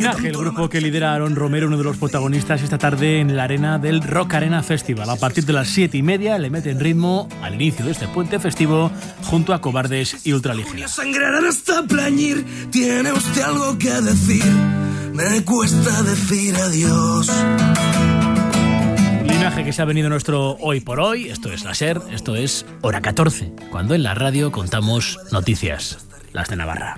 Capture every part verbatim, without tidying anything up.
Linaje, el grupo que lidera Aaron Romero, uno de los protagonistas esta tarde en la arena del Rock Arena Festival. A partir de las siete y media le meten ritmo al inicio de este puente festivo junto a Cobardes y Ultraligera. Sangrarán hasta plañir, tiene usted algo que decir, me cuesta decir adiós. Linaje que se ha venido nuestro Hoy por Hoy, esto es la SER, esto es Hora catorce, cuando en la radio contamos noticias, las de Navarra.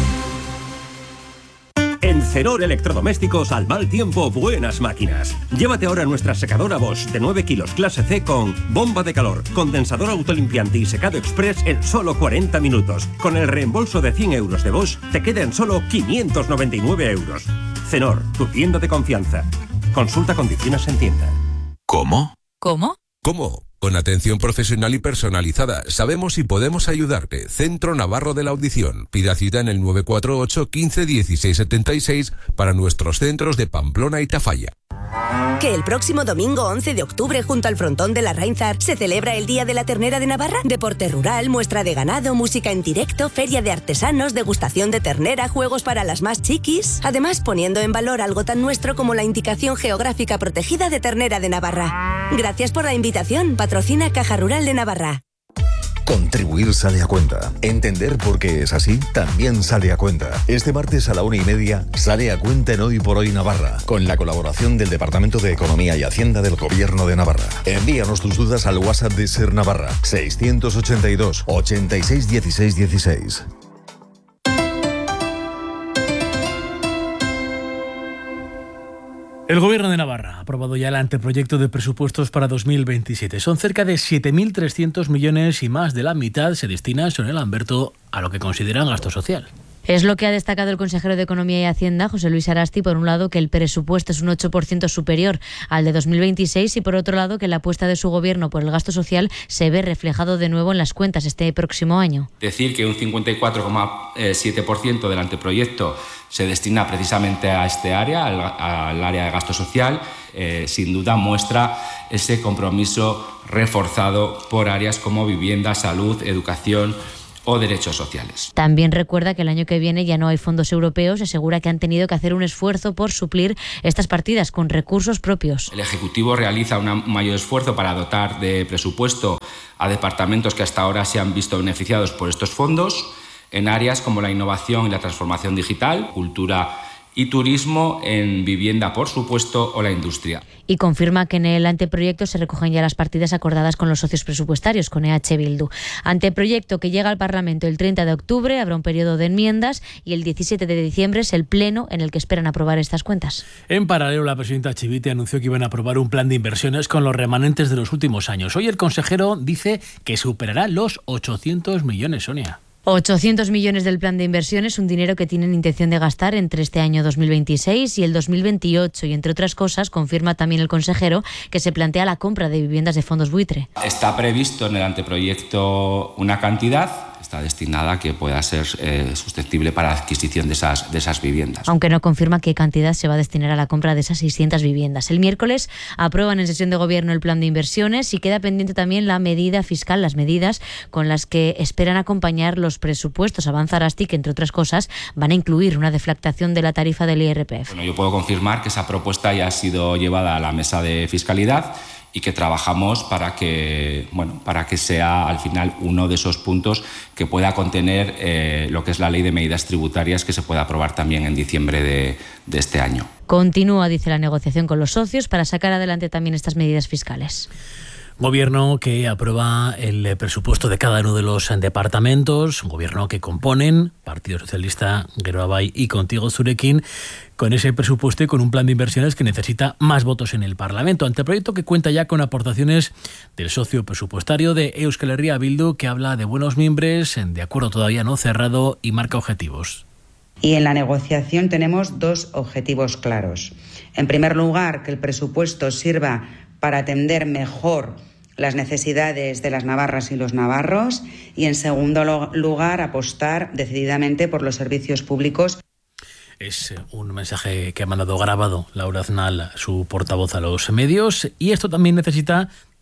En Cenor Electrodomésticos, al mal tiempo, buenas máquinas. Llévate ahora nuestra secadora Bosch de nueve kilos clase C con bomba de calor, condensador autolimpiante y secado express en solo cuarenta minutos. Con el reembolso de cien euros de Bosch, te quedan solo quinientos noventa y nueve euros. Cenor, tu tienda de confianza. Consulta condiciones en tienda. ¿Cómo? ¿Cómo? ¿Cómo? Con atención profesional y personalizada. Sabemos y podemos ayudarte. Centro Navarro de la Audición. Pida cita en el nueve cuatro ocho, quince, dieciséis setenta y seis para nuestros centros de Pamplona y Tafalla. Que el próximo domingo once de octubre, junto al frontón de la Rainzar, se celebra el Día de la Ternera de Navarra. Deporte rural, muestra de ganado, música en directo, feria de artesanos, degustación de ternera, juegos para las más chiquis. Además, poniendo en valor algo tan nuestro como la indicación geográfica protegida de Ternera de Navarra. Gracias por la invitación. Patrocina Caja Rural de Navarra. Contribuir sale a cuenta. Entender por qué es así también sale a cuenta. Este martes a la una y media sale a cuenta en Hoy por Hoy Navarra, con la colaboración del Departamento de Economía y Hacienda del Gobierno de Navarra. Envíanos tus dudas al WhatsApp de Ser Navarra, seiscientos ochenta y dos, ochenta y seis, dieciséis dieciséis. El Gobierno de Navarra ha aprobado ya el anteproyecto de presupuestos para dos mil veintisiete. Son cerca de siete mil trescientos millones y más de la mitad se destina, Sonia Lamberto, a lo que consideran gasto social. Es lo que ha destacado el consejero de Economía y Hacienda, José Luis Arasti, por un lado que el presupuesto es un ocho por ciento superior al de dos mil veintiséis y por otro lado que la apuesta de su gobierno por el gasto social se ve reflejado de nuevo en las cuentas este próximo año. Decir que un cincuenta y cuatro coma siete por ciento del anteproyecto se destina precisamente a este área, al, al área de gasto social, eh, sin duda muestra ese compromiso reforzado por áreas como vivienda, salud, educación o derechos sociales. También recuerda que el año que viene ya no hay fondos europeos y asegura que han tenido que hacer un esfuerzo por suplir estas partidas con recursos propios. El Ejecutivo realiza un mayor esfuerzo para dotar de presupuesto a departamentos que hasta ahora se han visto beneficiados por estos fondos en áreas como la innovación y la transformación digital, cultura y turismo, en vivienda, por supuesto, o la industria. Y confirma que en el anteproyecto se recogen ya las partidas acordadas con los socios presupuestarios, con E H Bildu. Anteproyecto que llega al Parlamento el treinta de octubre, habrá un periodo de enmiendas y el diecisiete de diciembre es el pleno en el que esperan aprobar estas cuentas. En paralelo, la presidenta Chivite anunció que iban a aprobar un plan de inversiones con los remanentes de los últimos años. Hoy el consejero dice que superará los ochocientos millones, Sonia. ochocientos millones del plan de inversiones, un dinero que tienen intención de gastar entre este año dos mil veintiséis y el dos mil veintiocho. Y entre otras cosas, confirma también el consejero que se plantea la compra de viviendas de fondos buitre. Está previsto en el anteproyecto una cantidad, está destinada a que pueda ser eh, susceptible para la adquisición de esas, de esas viviendas. Aunque no confirma qué cantidad se va a destinar a la compra de esas seiscientas viviendas. El miércoles aprueban en sesión de gobierno el plan de inversiones y queda pendiente también la medida fiscal, las medidas con las que esperan acompañar los presupuestos. Avanza Arasti que, entre otras cosas, van a incluir una deflactación de la tarifa del I R P F. Bueno, yo puedo confirmar que esa propuesta ya ha sido llevada a la mesa de fiscalidad y que trabajamos para que, bueno, para que sea al final uno de esos puntos que pueda contener eh, lo que es la ley de medidas tributarias, que se pueda aprobar también en diciembre de, de este año. Continúa, dice, la negociación con los socios para sacar adelante también estas medidas fiscales. Gobierno que aprueba el presupuesto de cada uno de los departamentos, gobierno que componen Partido Socialista, Geroa y Contigo Zurekin, con ese presupuesto y con un plan de inversiones que necesita más votos en el Parlamento. Anteproyecto que cuenta ya con aportaciones del socio presupuestario de Euskal Herria Bildu, que habla de buenos mimbres, de acuerdo todavía no cerrado y marca objetivos. Y en la negociación tenemos dos objetivos claros. En primer lugar, que el presupuesto sirva para atender mejor las necesidades de las navarras y los navarros y, en segundo lugar, apostar decididamente por los servicios públicos. Es un mensaje que ha mandado grabado Laura Aznal, su portavoz, a los medios, y esto también necesita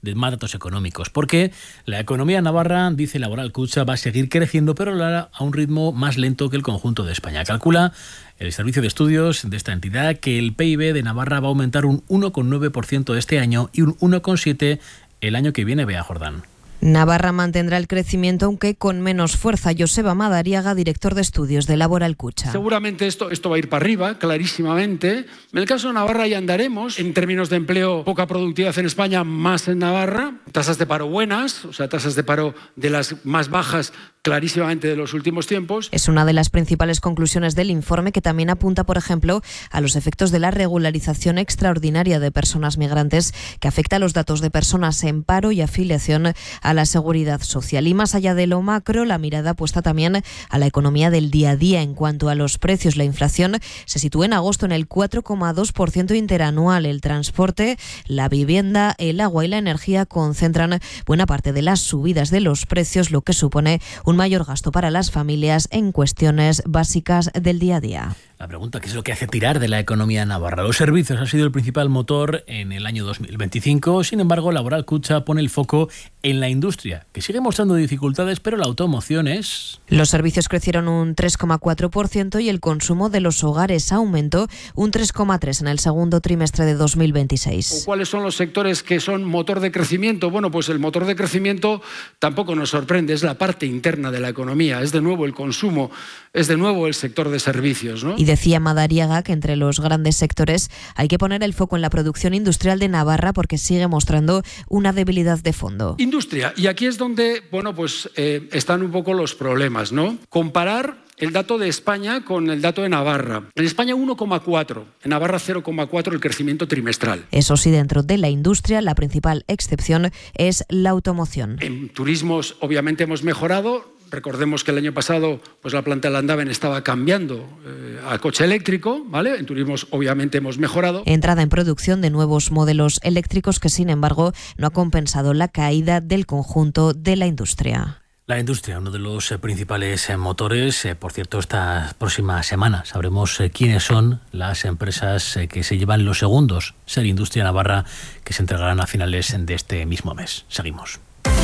de más datos económicos, porque la economía navarra, dice Laboral Kutxa, va a seguir creciendo, pero lo hará a un ritmo más lento que el conjunto de España. Calcula el Servicio de Estudios de esta entidad que el P I B de Navarra va a aumentar un uno coma nueve por ciento este año y un uno coma siete por ciento el año que viene. Bea Jordán. Navarra mantendrá el crecimiento, aunque con menos fuerza. Joseba Madariaga, director de estudios de Laboral Kutxa. Seguramente esto, esto va a ir para arriba, clarísimamente. En el caso de Navarra ya andaremos. En términos de empleo, poca productividad en España, más en Navarra. Tasas de paro buenas, o sea, tasas de paro de las más bajas clarísimamente de los últimos tiempos. Es una de las principales conclusiones del informe, que también apunta, por ejemplo, a los efectos de la regularización extraordinaria de personas migrantes, que afecta a los datos de personas en paro y afiliación a la seguridad social. Y más allá de lo macro, la mirada puesta también a la economía del día a día. En cuanto a los precios, la inflación se sitúa en agosto en el cuatro coma dos por ciento interanual. El transporte, la vivienda, el agua y la energía concentran buena parte de las subidas de los precios, lo que supone un mayor gasto para las familias en cuestiones básicas del día a día. La pregunta, ¿qué es lo que hace tirar de la economía navarra? Los servicios ha sido el principal motor en el año dos mil veinticinco. Sin embargo, Laboral Kutxa pone el foco en la industria, que sigue mostrando dificultades, pero la automoción es... Los servicios crecieron un tres coma cuatro por ciento y el consumo de los hogares aumentó un tres coma tres por ciento en el segundo trimestre de dos mil veintiséis. ¿Cuáles son los sectores que son motor de crecimiento? Bueno, pues el motor de crecimiento tampoco nos sorprende, es la parte interna de la economía, es de nuevo el consumo, es de nuevo el sector de servicios, ¿no? Y decía Madariaga que entre los grandes sectores hay que poner el foco en la producción industrial de Navarra, porque sigue mostrando una debilidad de fondo. Industria, y aquí es donde, bueno, pues eh, están un poco los problemas, ¿no? Comparar el dato de España con el dato de Navarra. En España uno coma cuatro, en Navarra cero coma cuatro el crecimiento trimestral. Eso sí, dentro de la industria, la principal excepción es la automoción. En turismos, obviamente, hemos mejorado. Recordemos que el año pasado pues la planta de Landaven estaba cambiando eh, a coche eléctrico, ¿vale? En turismos obviamente hemos mejorado. Entrada en producción de nuevos modelos eléctricos que, sin embargo, no ha compensado la caída del conjunto de la industria. La industria, uno de los principales motores. Por cierto, esta próxima semana sabremos quiénes son las empresas que se llevan los segundos Ser Industria Navarra, que se entregarán a finales de este mismo mes. Seguimos.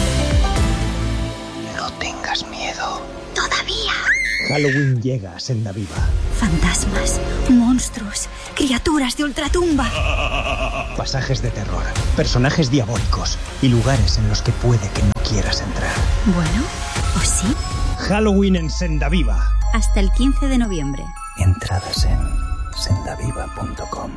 No tengas miedo. Todavía. Halloween llega a Sendaviva. Fantasmas, monstruos, criaturas de ultratumba. Pasajes de terror, personajes diabólicos y lugares en los que puede que no quieras entrar. Bueno, ¿o sí? Halloween en Sendaviva. Hasta el quince de noviembre. Entradas en sendaviva punto com.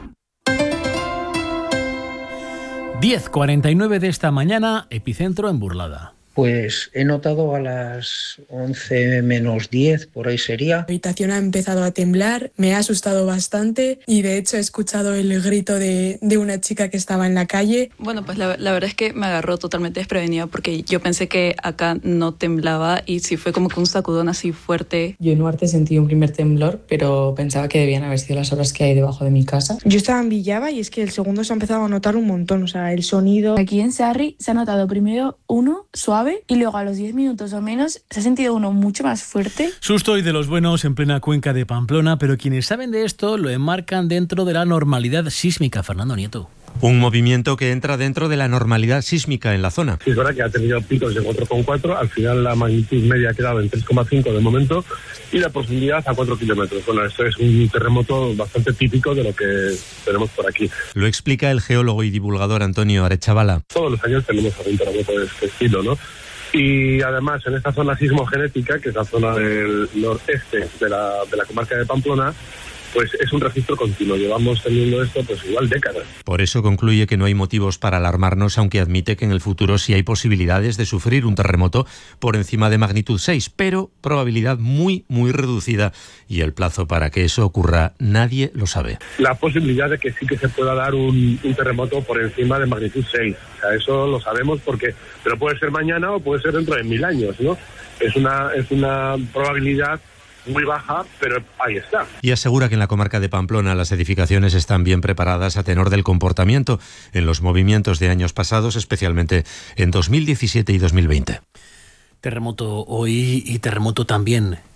diez cuarenta y nueve de esta mañana, epicentro en Burlada. Pues he notado a las once menos diez, por ahí sería. La habitación ha empezado a temblar, me ha asustado bastante y de hecho he escuchado el grito de, de una chica que estaba en la calle. Bueno, pues la, la verdad es que me agarró totalmente desprevenida porque yo pensé que acá no temblaba y sí fue como que un sacudón así fuerte. Yo en Huarte sentí un primer temblor, pero pensaba que debían haber sido las obras que hay debajo de mi casa. Yo estaba en Villava y es que el segundo se ha empezado a notar un montón, o sea, el sonido. Aquí en Sarri se ha notado primero uno suave y luego a los diez minutos o menos se ha sentido uno mucho más fuerte. Susto y de los buenos en plena cuenca de Pamplona, pero quienes saben de esto lo enmarcan dentro de la normalidad sísmica. Fernando Nieto. Un movimiento que entra dentro de la normalidad sísmica en la zona. Sí, es verdad que ha tenido picos de cuatro coma cuatro, al final la magnitud media ha quedado en tres coma cinco de momento y la profundidad a cuatro kilómetros. Bueno, esto es un terremoto bastante típico de lo que tenemos por aquí. Lo explica el geólogo y divulgador Antonio Arechavala. Todos los años tenemos algún terremoto de este estilo, ¿no? Y además en esta zona sismogenética, que es la zona del noreste de la, de la comarca de Pamplona, pues es un registro continuo. Llevamos teniendo esto pues igual décadas. Por eso concluye que no hay motivos para alarmarnos, aunque admite que en el futuro sí hay posibilidades de sufrir un terremoto por encima de magnitud seis, pero probabilidad muy, muy reducida. Y el plazo para que eso ocurra nadie lo sabe. La posibilidad de que sí que se pueda dar un, un terremoto por encima de magnitud seis. O sea, eso lo sabemos porque, pero puede ser mañana o puede ser dentro de mil años, ¿no? Es una, es una probabilidad muy baja, pero ahí está. Y asegura que en la comarca de Pamplona las edificaciones están bien preparadas a tenor del comportamiento en los movimientos de años pasados, especialmente en dos mil diecisiete y dos mil veinte. Terremoto hoy y terremoto también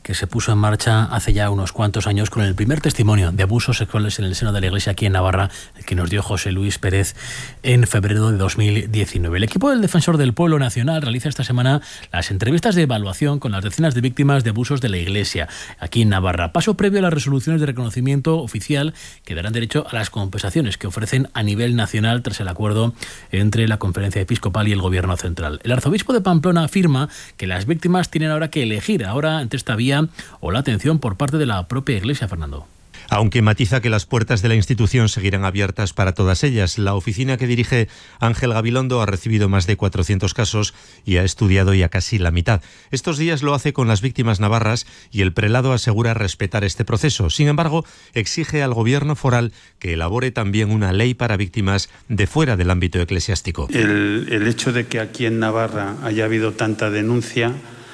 que se puso en marcha hace ya unos cuantos años con el primer testimonio de abusos sexuales en el seno de la Iglesia aquí en Navarra, el que nos dio José Luis Pérez en febrero de dos mil diecinueve. El equipo del Defensor del Pueblo Nacional realiza esta semana las entrevistas de evaluación con las decenas de víctimas de abusos de la Iglesia aquí en Navarra, paso previo a las resoluciones de reconocimiento oficial que darán derecho a las compensaciones que ofrecen a nivel nacional tras el acuerdo entre la Conferencia Episcopal y el Gobierno Central. El arzobispo de Pamplona afirma que las víctimas tienen ahora que elegir ahora entre esta vía o la atención por parte de la propia Iglesia, Fernando. Aunque matiza que las puertas de la institución seguirán abiertas para todas ellas. La oficina que dirige Ángel Gabilondo ha recibido más de cuatrocientos casos y ha estudiado ya casi la mitad. Estos días lo hace con las víctimas navarras y el prelado asegura respetar este proceso. Sin embargo, exige al gobierno foral que elabore también una ley para víctimas de fuera del ámbito eclesiástico. El, el hecho de que aquí en Navarra haya habido tanta denuncia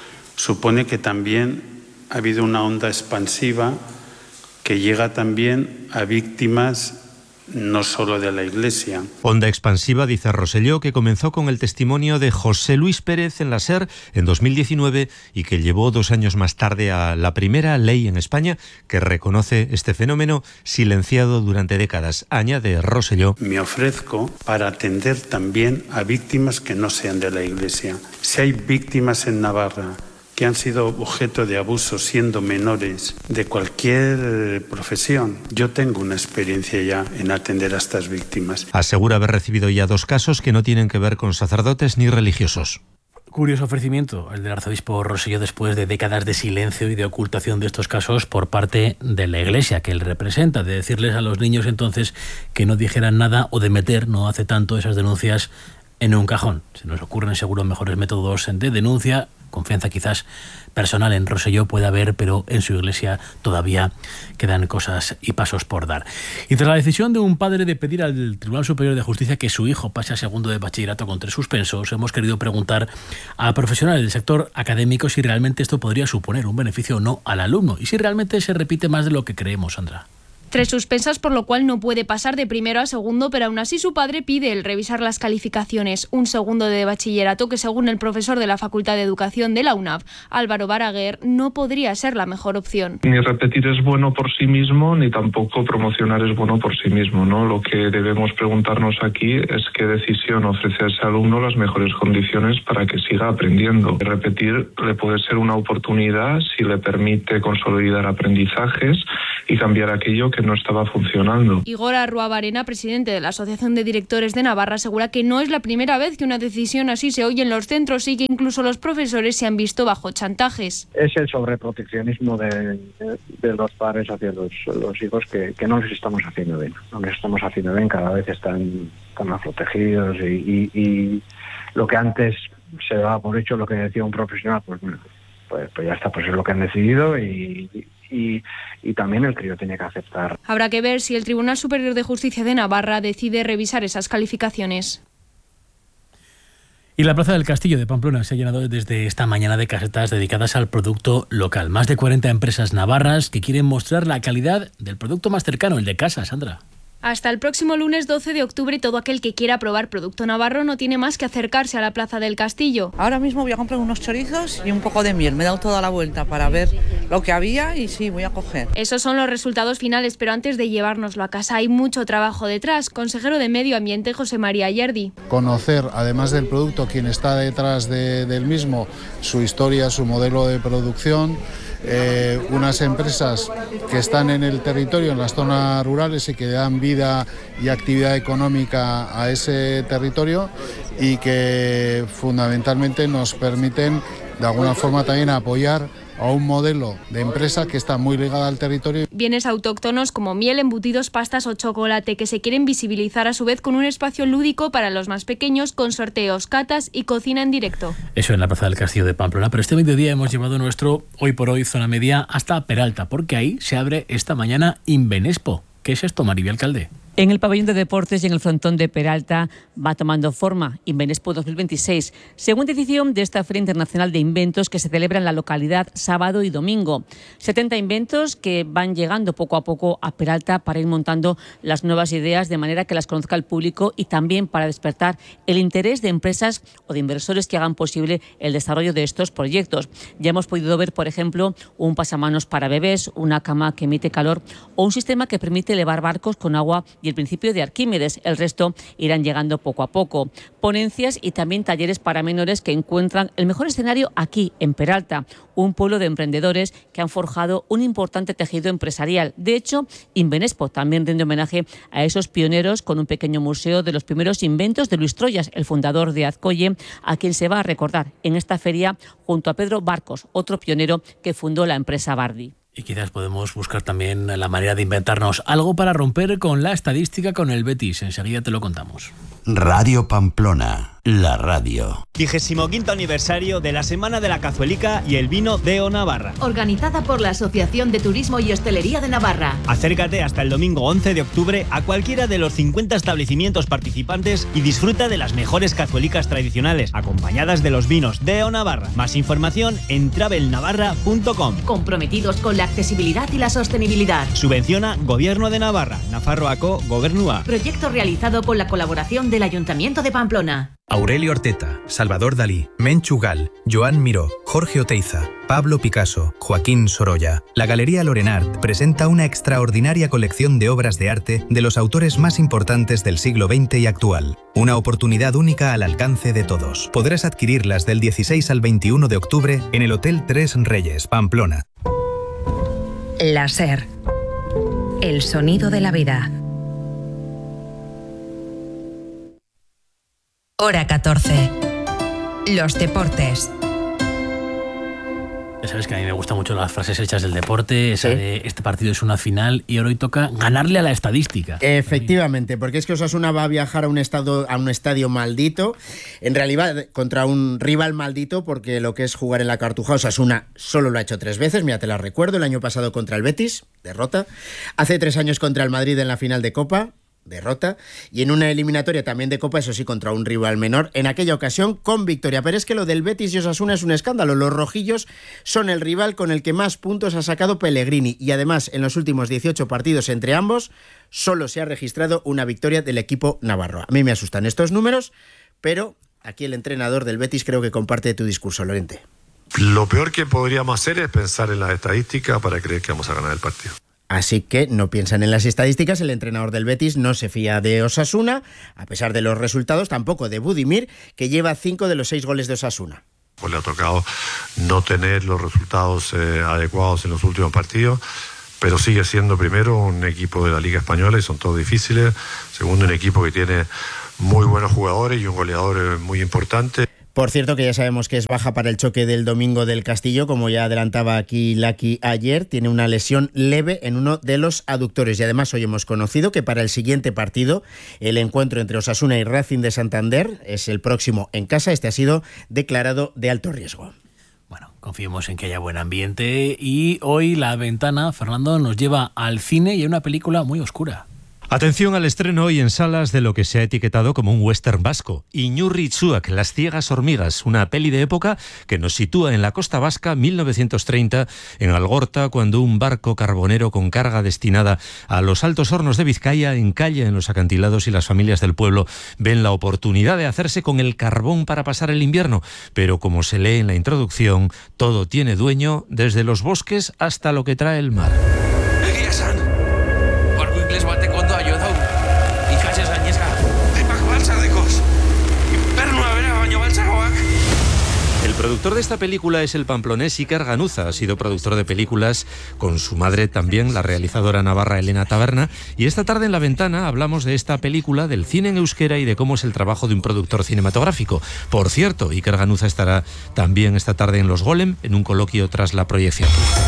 supone que también ha habido una onda expansiva que llega también a víctimas no solo de la Iglesia. Onda expansiva, dice Rosselló, que comenzó con el testimonio de José Luis Pérez en la SER en dos mil diecinueve y que llevó dos años más tarde a la primera ley en España que reconoce este fenómeno silenciado durante décadas. Añade Rosselló: me ofrezco para atender también a víctimas que no sean de la Iglesia. Si hay víctimas en Navarra que han sido objeto de abuso siendo menores de cualquier profesión, yo tengo una experiencia ya en atender a estas víctimas. Asegura haber recibido ya dos casos que no tienen que ver con sacerdotes ni religiosos. Curioso ofrecimiento el del arzobispo Rosselló después de décadas de silencio y de ocultación de estos casos por parte de la Iglesia que él representa, de decirles a los niños entonces que no dijeran nada o de meter, no hace tanto, esas denuncias en un cajón. Se nos ocurren seguro mejores métodos de denuncia. Confianza quizás personal en Rosselló puede haber, pero en su Iglesia todavía quedan cosas y pasos por dar. Y tras la decisión de un padre de pedir al Tribunal Superior de Justicia que su hijo pase a segundo de bachillerato con tres suspensos, hemos querido preguntar a profesionales del sector académico si realmente esto podría suponer un beneficio o no al alumno y si realmente se repite más de lo que creemos, Sandra. Tres suspensas, por lo cual no puede pasar de primero a segundo, pero aún así su padre pide el revisar las calificaciones. Un segundo de bachillerato que, según el profesor de la Facultad de Educación de la UNAV, Álvaro Baraguer, no podría ser la mejor opción. Ni repetir es bueno por sí mismo, ni tampoco promocionar es bueno por sí mismo, ¿no? Lo que debemos preguntarnos aquí es qué decisión ofrece a ese alumno las mejores condiciones para que siga aprendiendo. Repetir le puede ser una oportunidad si le permite consolidar aprendizajes y cambiar aquello que no estaba funcionando. Igor Arruabarena, presidente de la Asociación de Directores de Navarra, asegura que no es la primera vez que una decisión así se oye en los centros y que incluso los profesores se han visto bajo chantajes. Es el sobreproteccionismo de, de, de los padres hacia los, los hijos que, que no les estamos haciendo bien. No les estamos haciendo bien, cada vez están, están más protegidos y, y, y lo que antes se daba por hecho, lo que decía un profesional, pues bueno, pues, pues ya está, pues es lo que han decidido y... Y, y también el crío tiene que aceptar. Habrá que ver si el Tribunal Superior de Justicia de Navarra decide revisar esas calificaciones. Y la Plaza del Castillo de Pamplona se ha llenado desde esta mañana de casetas dedicadas al producto local. Más de cuarenta empresas navarras que quieren mostrar la calidad del producto más cercano, el de casa, Sandra. Hasta el próximo lunes doce de octubre, todo aquel que quiera probar producto navarro no tiene más que acercarse a la Plaza del Castillo. Ahora mismo voy a comprar unos chorizos y un poco de miel. Me he dado toda la vuelta para ver lo que había y sí, voy a coger. Esos son los resultados finales, pero antes de llevárnoslo a casa hay mucho trabajo detrás. Consejero de Medio Ambiente, José María Yerdi. Conocer, además del producto, quién está detrás de, del mismo, su historia, su modelo de producción. Eh, unas empresas que están en el territorio, en las zonas rurales y que dan vida y actividad económica a ese territorio y que fundamentalmente nos permiten de alguna forma también apoyar a un modelo de empresa que está muy ligada al territorio. Bienes autóctonos como miel, embutidos, pastas o chocolate que se quieren visibilizar a su vez con un espacio lúdico para los más pequeños, con sorteos, catas y cocina en directo. Eso en la Plaza del Castillo de Pamplona, pero este mediodía hemos llevado nuestro Hoy por Hoy Zona Media hasta Peralta, porque ahí se abre esta mañana Invenespo. ¿Qué es esto, Maribel Calde? En el pabellón de deportes y en el frontón de Peralta va tomando forma Invenexpo dos mil veintiséis, segunda edición de esta Feria Internacional de Inventos que se celebra en la localidad sábado y domingo. setenta inventos que van llegando poco a poco a Peralta para ir montando las nuevas ideas de manera que las conozca el público y también para despertar el interés de empresas o de inversores que hagan posible el desarrollo de estos proyectos. Ya hemos podido ver, por ejemplo, un pasamanos para bebés, una cama que emite calor o un sistema que permite elevar barcos con agua y el principio de Arquímedes. El resto irán llegando poco a poco. Ponencias y también talleres para menores que encuentran el mejor escenario aquí, en Peralta, un pueblo de emprendedores que han forjado un importante tejido empresarial. De hecho, Invenexpo también rinde homenaje a esos pioneros con un pequeño museo de los primeros inventos de Luis Troyas, el fundador de Azcoye, a quien se va a recordar en esta feria junto a Pedro Barcos, otro pionero que fundó la empresa Bardi. Y quizás podemos buscar también la manera de inventarnos algo para romper con la estadística con el Betis. Enseguida te lo contamos. Radio Pamplona, la radio. Vigésimo quinto aniversario de la Semana de la Cazuelica y el Vino Deo Navarra. Organizada por la Asociación de Turismo y Hostelería de Navarra. Acércate hasta el domingo once de octubre a cualquiera de los cincuenta establecimientos participantes y disfruta de las mejores cazuelicas tradicionales, acompañadas de los vinos Deo Navarra. Más información en travel navarra punto com. Comprometidos con la accesibilidad y la sostenibilidad. Subvenciona Gobierno de Navarra, Nafarroako Gobernua. Proyecto realizado con la colaboración del Ayuntamiento de Pamplona. Aurelio Orteta, Salvador Dalí, Menchu Gal, Joan Miró, Jorge Oteiza, Pablo Picasso, Joaquín Sorolla. La Galería Lorenart presenta una extraordinaria colección de obras de arte de los autores más importantes del siglo veinte y actual. Una oportunidad única al alcance de todos. Podrás adquirirlas del dieciséis al veintiuno de octubre en el Hotel Tres Reyes, Pamplona. La SER. El sonido de la vida. Hora catorce. Los deportes. Ya sabes que a mí me gustan mucho las frases hechas del deporte, esa ¿Sí? de este partido es una final y hoy toca ganarle a la estadística. Efectivamente, porque es que Osasuna va a viajar a un, estado, a un estadio maldito, en realidad contra un rival maldito, porque lo que es jugar en la Cartuja, Osasuna solo lo ha hecho tres veces, mira, te la recuerdo, el año pasado contra el Betis, derrota, hace tres años contra el Madrid en la final de Copa, derrota, y en una eliminatoria también de Copa, eso sí, contra un rival menor, en aquella ocasión con victoria. Pero es que lo del Betis y Osasuna es un escándalo. Los rojillos son el rival con el que más puntos ha sacado Pellegrini, y además en los últimos dieciocho partidos entre ambos solo se ha registrado una victoria del equipo navarro. A mí me asustan estos números, pero aquí el entrenador del Betis creo que comparte tu discurso, Lorente. Lo peor que podríamos hacer es pensar en las estadísticas para creer que vamos a ganar el partido. Así que no piensan en las estadísticas. El entrenador del Betis no se fía de Osasuna, a pesar de los resultados, tampoco de Budimir, que lleva cinco de los seis goles de Osasuna. Pues le ha tocado no tener los resultados eh, adecuados en los últimos partidos, pero sigue siendo primero un equipo de la Liga Española y son todos difíciles. Segundo, un equipo que tiene muy buenos jugadores y un goleador muy importante. Por cierto, que ya sabemos que es baja para el choque del domingo del Castillo, como ya adelantaba aquí Laki ayer, tiene una lesión leve en uno de los aductores. Y además hoy hemos conocido que para el siguiente partido, el encuentro entre Osasuna y Racing de Santander, es el próximo en casa, este ha sido declarado de alto riesgo. Bueno, confiemos en que haya buen ambiente y hoy La Ventana, Fernando, nos lleva al cine y a una película muy oscura. Atención al estreno hoy en salas de lo que se ha etiquetado como un western vasco. Iñurri Txuak, Las ciegas hormigas, una peli de época que nos sitúa en la costa vasca mil novecientos treinta, en Algorta, cuando un barco carbonero con carga destinada a los altos hornos de Vizcaya encalla en los acantilados y las familias del pueblo ven la oportunidad de hacerse con el carbón para pasar el invierno. Pero como se lee en la introducción, todo tiene dueño, desde los bosques hasta lo que trae el mar. El productor de esta película es el pamplonés Iker Ganuza. Ha sido productor de películas con su madre también, la realizadora navarra Elena Taberna. Y esta tarde en La Ventana hablamos de esta película, del cine en euskera y de cómo es el trabajo de un productor cinematográfico. Por cierto, Iker Ganuza estará también esta tarde en Los Golem, en un coloquio tras la proyección.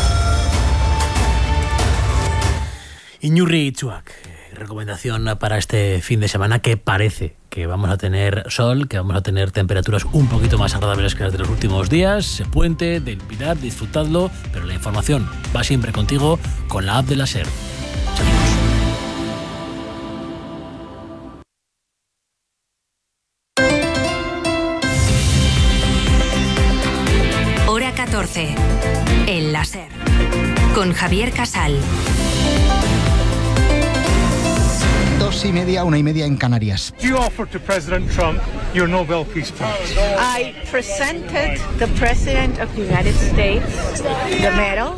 Iñurri Txuak, recomendación para este fin de semana, que parece que vamos a tener sol, que vamos a tener temperaturas un poquito más agradables que las de los últimos días. Puente del Pilar, disfrutadlo, pero la información va siempre contigo con la app de la SER. Saludos. once. El láser. Con Javier Casal. Dos y media, una y media en Canarias. You offered to President Trump your Nobel Peace Prize. I presented the President of the United States the medal.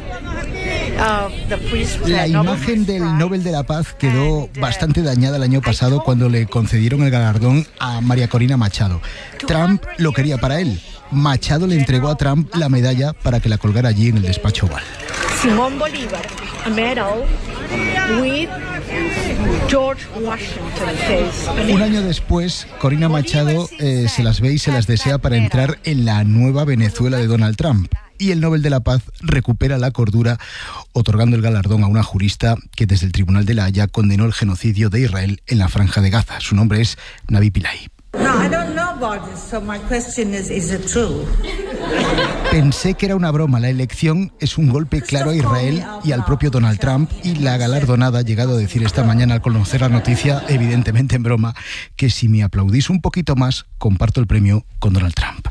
La imagen del Nobel de la Paz quedó bastante dañada el año pasado cuando le concedieron el galardón a María Corina Machado. Trump lo quería para él. Machado le entregó a Trump la medalla para que la colgara allí en el despacho oval. Simón Bolívar, a medal with George Washington face. Un año después, Corina Machado eh, se las ve y se las desea para entrar en la nueva Venezuela de Donald Trump. Y el Nobel de la Paz recupera la cordura otorgando el galardón a una jurista que desde el Tribunal de La Haya condenó el genocidio de Israel en la Franja de Gaza. Su nombre es Navi Pillay. No, I don't know about this, so my question is, is it true? Pensé que era una broma. La elección es un golpe claro a Israel y al propio Donald Trump, y la galardonada ha llegado a decir esta mañana al conocer la noticia, evidentemente en broma, que si me aplaudís un poquito más, comparto el premio con Donald Trump.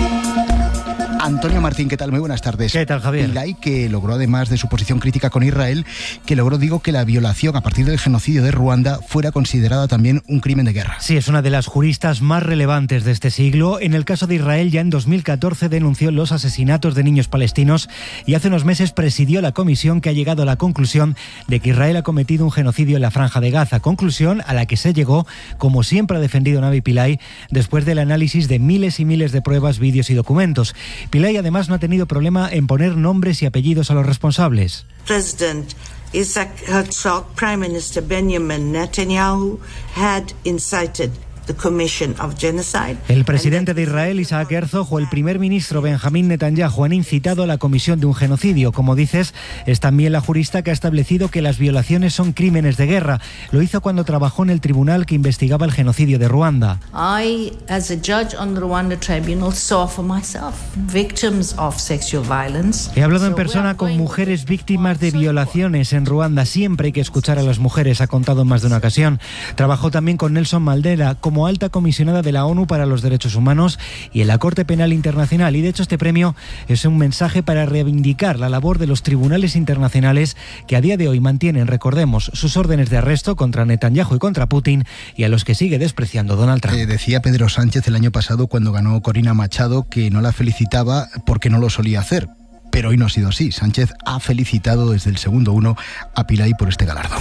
Antonio Martín, ¿qué tal? Muy buenas tardes. ¿Qué tal, Javier? Pillay, que logró, además de su posición crítica con Israel, que logró, digo, que la violación a partir del genocidio de Ruanda fuera considerada también un crimen de guerra. Sí, es una de las juristas más relevantes de este siglo. En el caso de Israel, ya en dos mil catorce denunció los asesinatos de niños palestinos y hace unos meses presidió la comisión que ha llegado a la conclusión de que Israel ha cometido un genocidio en la Franja de Gaza. Conclusión a la que se llegó, como siempre ha defendido Navi Pillay, después del análisis de miles y miles de pruebas, vídeos y documentos. Pillay además no ha tenido problema en poner nombres y apellidos a los responsables. President Isaac Herzog, Prime Minister Benjamin Netanyahu had incited the commission of genocide. El presidente de Israel, Isaac Herzog, o el primer ministro Benjamín Netanyahu han incitado a la comisión de un genocidio. Como dices, es también la jurista que ha establecido que las violaciones son crímenes de guerra. Lo hizo cuando trabajó en el tribunal que investigaba el genocidio de Ruanda. I, as a judge on the Rwanda Tribunal, saw for myself victims of sexual violence. He hablado en persona con mujeres víctimas de violaciones en Ruanda. Siempre hay que escuchar a las mujeres, ha contado en más de una ocasión. Trabajó también con Nelson Mandela como alta comisionada de la ONU para los Derechos Humanos y en la Corte Penal Internacional. Y de hecho este premio es un mensaje para reivindicar la labor de los tribunales internacionales que a día de hoy mantienen, recordemos, sus órdenes de arresto contra Netanyahu y contra Putin, y a los que sigue despreciando Donald Trump. Eh, decía Pedro Sánchez el año pasado, cuando ganó Corina Machado, que no la felicitaba porque no lo solía hacer. Pero hoy no ha sido así. Sánchez ha felicitado desde el segundo uno a Pillay por este galardón.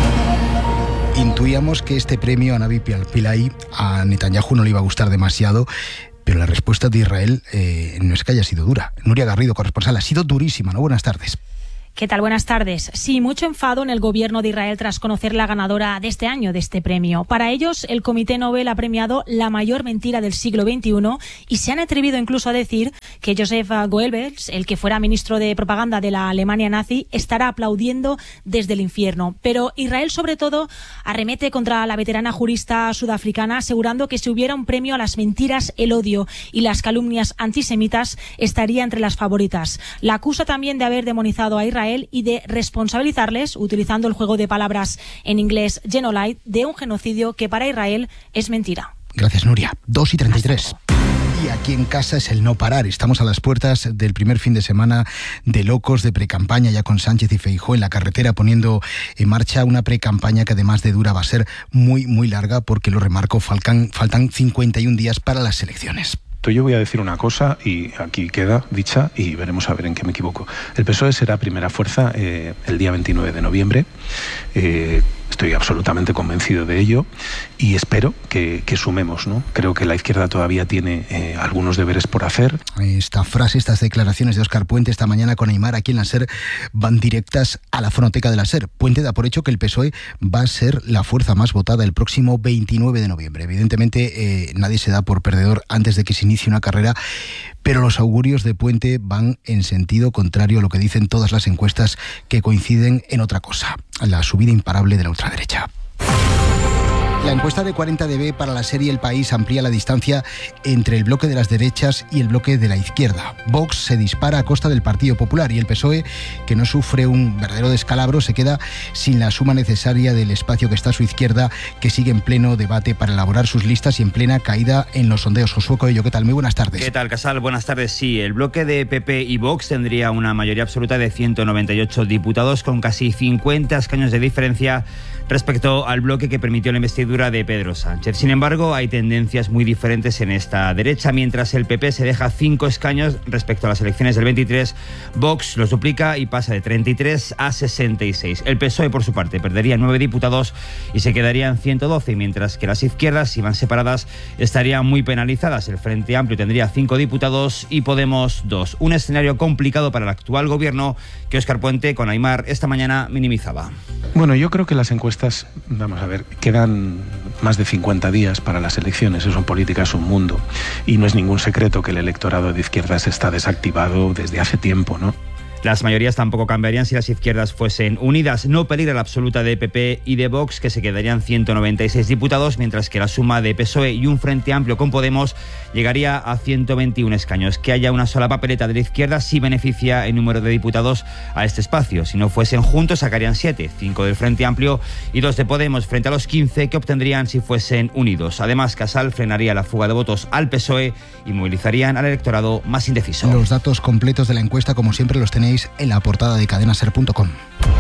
Intuíamos que este premio a Navi Pillay a Netanyahu no le iba a gustar demasiado, pero la respuesta de Israel eh, no es que haya sido dura. Nuria Garrido, corresponsal, ha sido durísima, ¿no? Buenas tardes. ¿Qué tal? Buenas tardes. Sí, mucho enfado en el gobierno de Israel tras conocer la ganadora de este año de este premio. Para ellos, el Comité Nobel ha premiado la mayor mentira del siglo veintiuno y se han atrevido incluso a decir que Joseph Goebbels, el que fuera ministro de propaganda de la Alemania nazi, estará aplaudiendo desde el infierno. Pero Israel, sobre todo, arremete contra la veterana jurista sudafricana, asegurando que si hubiera un premio a las mentiras, el odio y las calumnias antisemitas, estaría entre las favoritas. La acusa también de haber demonizado a Israel y de responsabilizarles, utilizando el juego de palabras en inglés genocide, de un genocidio que para Israel es mentira. Gracias, Nuria. dos y treinta y tres. Y aquí en casa es el no parar. Estamos a las puertas del primer fin de semana de locos, de precampaña, ya con Sánchez y Feijóo en la carretera poniendo en marcha una precampaña que además de dura va a ser muy, muy larga, porque lo remarco, faltan, faltan cincuenta y un días para las elecciones. Yo voy a decir una cosa y aquí queda dicha y veremos a ver en qué me equivoco. El P S O E será primera fuerza eh, el día veintinueve de noviembre. Eh, estoy absolutamente convencido de ello y espero que, que sumemos, ¿no? Creo que la izquierda todavía tiene eh, algunos deberes por hacer. Esta frase, estas declaraciones de Óscar Puente esta mañana con Aimar aquí en la SER van directas a la fonoteca de la SER. Puente da por hecho que el P S O E va a ser la fuerza más votada el próximo veintinueve de noviembre. Evidentemente eh, nadie se da por perdedor antes de que se inicie una carrera, pero los augurios de Puente van en sentido contrario a lo que dicen todas las encuestas, que coinciden en otra cosa: la subida imparable de la ultraderecha. La encuesta de cuarenta D B para la serie El País amplía la distancia entre el bloque de las derechas y el bloque de la izquierda. Vox se dispara a costa del Partido Popular y el P S O E, que no sufre un verdadero descalabro, se queda sin la suma necesaria del espacio que está a su izquierda, que sigue en pleno debate para elaborar sus listas y en plena caída en los sondeos. Josué Coello, ¿qué tal? Muy buenas tardes. ¿Qué tal, Casal? Buenas tardes. Sí, el bloque de P P y Vox tendría una mayoría absoluta de ciento noventa y ocho diputados, con casi cincuenta escaños de diferencia respecto al bloque que permitió la investidura de Pedro Sánchez. Sin embargo, hay tendencias muy diferentes en esta derecha. Mientras el P P se deja cinco escaños respecto a las elecciones del veintitrés, Vox los duplica y pasa de treinta y tres a sesenta y seis. El P S O E, por su parte, perdería nueve diputados y se quedarían ciento doce, mientras que las izquierdas, si van separadas, estarían muy penalizadas. El Frente Amplio tendría cinco diputados y Podemos dos. Un escenario complicado para el actual gobierno que Óscar Puente, con Aimar, esta mañana minimizaba. Bueno, yo creo que las encuestas, vamos a ver, quedan más de cincuenta días para las elecciones. Eso en política es un mundo. Y no es ningún secreto que el electorado de izquierdas está desactivado desde hace tiempo, ¿no? Las mayorías tampoco cambiarían si las izquierdas fuesen unidas. No peligra la absoluta de P P y de Vox, que se quedarían ciento noventa y seis diputados, mientras que la suma de P S O E y un Frente Amplio con Podemos llegaría a ciento veintiuno escaños. Que haya una sola papeleta de la izquierda sí beneficia el número de diputados a este espacio. Si no fuesen juntos, sacarían siete, cinco del Frente Amplio y dos de Podemos, frente a los quince que obtendrían si fuesen unidos. Además, Casal frenaría la fuga de votos al P S O E y movilizarían al electorado más indeciso. Los datos completos de la encuesta, como siempre, los tenéis en la portada de cadena ser punto com.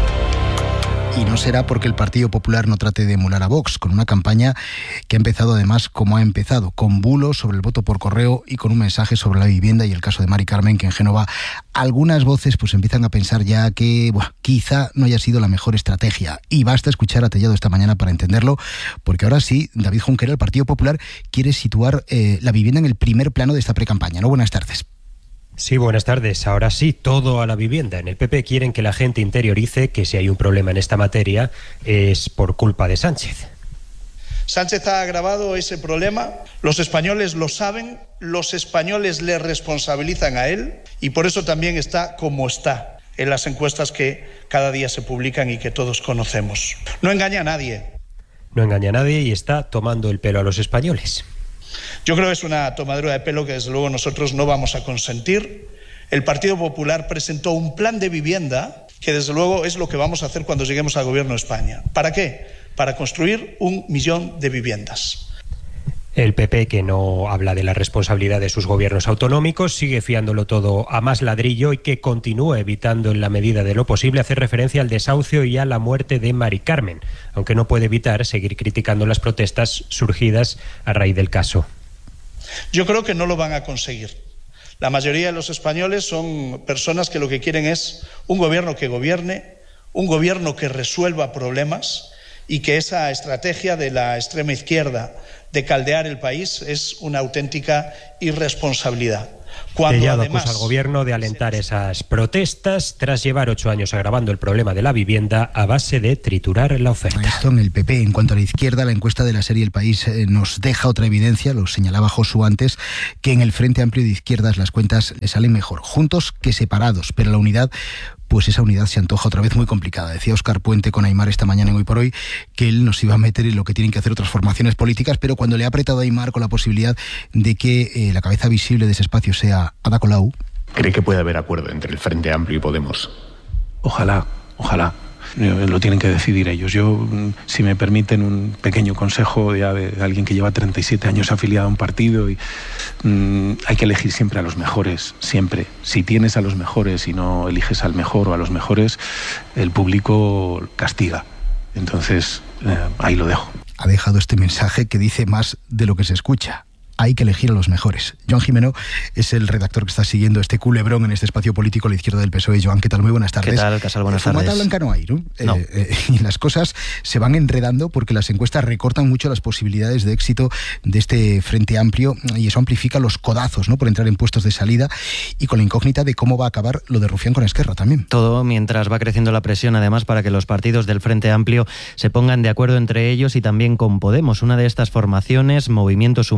Y no será porque el Partido Popular no trate de emular a Vox, con una campaña que ha empezado además como ha empezado, con bulos sobre el voto por correo y con un mensaje sobre la vivienda y el caso de Mari Carmen, que en Génova algunas voces pues empiezan a pensar ya que bueno, quizá no haya sido la mejor estrategia. Y basta escuchar a Tellado esta mañana para entenderlo, porque ahora sí, David Junquera, el Partido Popular, quiere situar eh, la vivienda en el primer plano de esta precampaña, ¿no? Buenas tardes. Sí, buenas tardes. Ahora sí, todo a la vivienda. En el P P quieren que la gente interiorice que si hay un problema en esta materia es por culpa de Sánchez. Sánchez ha agravado ese problema, los españoles lo saben, los españoles le responsabilizan a él y por eso también está como está en las encuestas que cada día se publican y que todos conocemos. No engaña a nadie. No engaña a nadie y está tomando el pelo a los españoles. Yo creo que es una tomadura de pelo que desde luego nosotros no vamos a consentir. El Partido Popular presentó un plan de vivienda que desde luego es lo que vamos a hacer cuando lleguemos al gobierno de España. ¿Para qué? Para construir un millón de viviendas. El P P, que no habla de la responsabilidad de sus gobiernos autonómicos, sigue fiándolo todo a más ladrillo y que continúa evitando en la medida de lo posible hacer referencia al desahucio y a la muerte de Mari Carmen, aunque no puede evitar seguir criticando las protestas surgidas a raíz del caso. Yo creo que no lo van a conseguir. La mayoría de los españoles son personas que lo que quieren es un gobierno que gobierne, un gobierno que resuelva problemas y que esa estrategia de la extrema izquierda de caldear el país es una auténtica irresponsabilidad. Cuando Tellado además acusa al gobierno de alentar esas protestas tras llevar ocho años agravando el problema de la vivienda a base de triturar la oferta. Esto en el P P. En cuanto a la izquierda, la encuesta de la serie El País eh, nos deja otra evidencia, lo señalaba Josu antes, que en el Frente Amplio de Izquierdas las cuentas le salen mejor juntos que separados, pero la unidad, pues esa unidad se antoja otra vez muy complicada. Decía Óscar Puente con Aimar esta mañana en Hoy por Hoy que él nos iba a meter en lo que tienen que hacer otras formaciones políticas, pero cuando le ha apretado a Aimar con la posibilidad de que eh, la cabeza visible de ese espacio sea Ada Colau. ¿Cree que puede haber acuerdo entre el Frente Amplio y Podemos? Ojalá, ojalá. Lo tienen que decidir ellos. Yo, si me permiten un pequeño consejo ya de alguien que lleva treinta y siete años afiliado a un partido, y mmm, hay que elegir siempre a los mejores, siempre. Si tienes a los mejores y no eliges al mejor o a los mejores, el público castiga. Entonces, eh, ahí lo dejo. Ha dejado este mensaje que dice más de lo que se escucha. Hay que elegir a los mejores. Joan Jimeno es el redactor que está siguiendo este culebrón en este espacio político a la izquierda del P S O E. Joan, ¿qué tal? Muy buenas tardes. ¿Qué tal, Casal? Buenas tardes. Fumata blanca no hay, ¿no? No. Eh, eh, y las cosas se van enredando porque las encuestas recortan mucho las posibilidades de éxito de este Frente Amplio y eso amplifica los codazos, ¿no?, por entrar en puestos de salida y con la incógnita de cómo va a acabar lo de Rufián con Esquerra también. Todo mientras va creciendo la presión, además, para que los partidos del Frente Amplio se pongan de acuerdo entre ellos y también con Podemos. Una de estas formaciones, Movimiento Sumar,